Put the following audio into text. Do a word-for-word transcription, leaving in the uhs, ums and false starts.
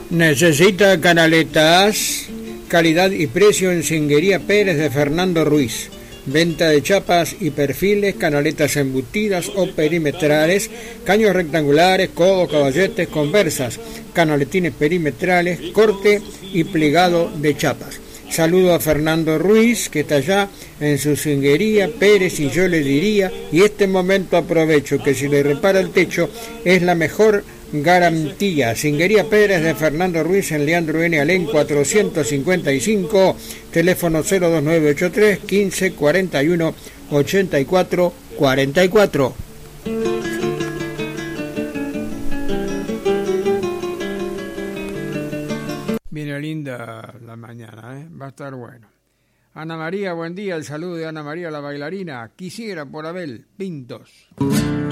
¿Necesita canaletas? Calidad y precio en Singuería Pérez de Fernando Ruiz. Venta de chapas y perfiles, canaletas embutidas o perimetrales, caños rectangulares, codos, caballetes, conversas, canaletines perimetrales, corte y plegado de chapas. Saludo a Fernando Ruiz, que está allá en su Singuería Pérez, y yo le diría, y este momento aprovecho, que si le repara el techo es la mejor garantía. Singuería Pérez de Fernando Ruiz en Leandro N. Alén cuatrocientos cincuenta y cinco, teléfono cero dos nueve ocho tres, quince, cuarenta y uno, ochenta y cuatro, cuarenta y cuatro. Viene linda la mañana, ¿eh? Va a estar bueno. Ana María, buen día, el saludo de Ana María, la bailarina. Quisiera por Abel Pintos.